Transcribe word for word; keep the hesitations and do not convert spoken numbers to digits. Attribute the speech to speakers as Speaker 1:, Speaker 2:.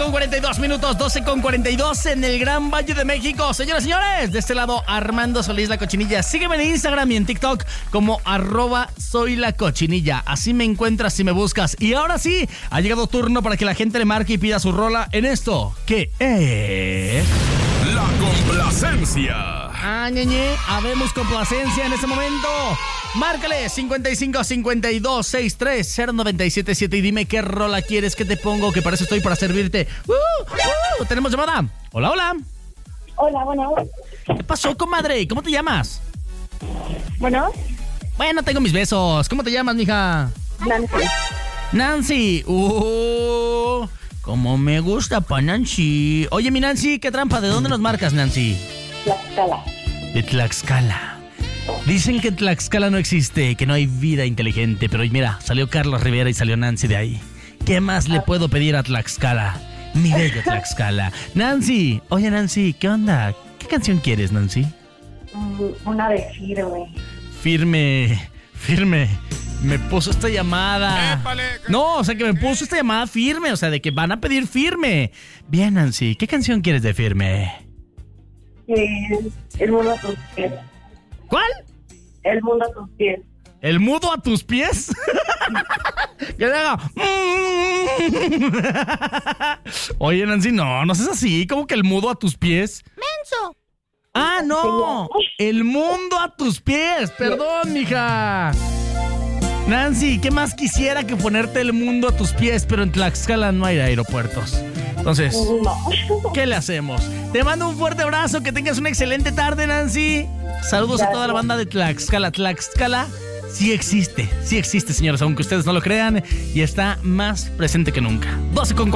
Speaker 1: con cuarenta y dos minutos, doce con cuarenta y dos en el Gran Valle de México. Señoras y señores, de este lado Armando Solís La Cochinilla. Sígueme en Instagram y en TikTok como arroba soy la cochinilla. Así me encuentras si me buscas. Y ahora sí, ha llegado turno para que la gente le marque y pida su rola en esto, que es...
Speaker 2: La complacencia.
Speaker 1: Ah, ñeñe, habemos complacencia en este momento. Márcale cincuenta y cinco cincuenta y dos sesenta y tres cero noventa y siete siete y dime qué rola quieres que te pongo, que para eso estoy, para servirte. Uh, uh, ¿Tenemos llamada? Hola, hola.
Speaker 3: Hola, bueno.
Speaker 1: ¿Qué pasó, comadre? ¿Cómo te llamas?
Speaker 3: Bueno.
Speaker 1: Bueno, tengo mis besos. ¿Cómo te llamas, mija?
Speaker 3: Nancy.
Speaker 1: Nancy. Uh, como me gusta pa' Nancy. Oye, mi Nancy, ¿qué trampa? ¿De dónde nos marcas, Nancy?
Speaker 3: Tlaxcala.
Speaker 1: De Tlaxcala. Dicen que en Tlaxcala no existe, que no hay vida inteligente, pero mira, salió Carlos Rivera y salió Nancy de ahí. ¿Qué más le puedo pedir a Tlaxcala? Mi bello Tlaxcala. Nancy, oye Nancy, ¿qué onda? ¿Qué canción quieres, Nancy?
Speaker 3: Una de firme.
Speaker 1: Firme, firme. Me puso esta llamada.
Speaker 2: Épale.
Speaker 1: No, o sea, que me puso esta llamada firme, o sea, de que van a pedir firme. Bien, Nancy, ¿qué canción quieres de firme?
Speaker 3: Eh, el mundo a tus pies.
Speaker 1: ¿Cuál?
Speaker 3: El mundo a tus pies.
Speaker 1: ¿El mudo a tus pies? Que le haga... Oye, Nancy, no, no seas así. ¿Cómo que el mudo a tus pies?
Speaker 4: ¡Menso!
Speaker 1: Ah, no. El mundo a tus pies. Perdón, mija. Nancy, ¿qué más quisiera que ponerte el mundo a tus pies? Pero en Tlaxcala no hay aeropuertos. Entonces,
Speaker 3: No.
Speaker 1: ¿qué le hacemos? Te mando un fuerte abrazo, que tengas una excelente tarde, Nancy. Saludos a toda la banda de Tlaxcala. Tlaxcala sí existe, sí existe, señores, aunque ustedes no lo crean, y está más presente que nunca. doce con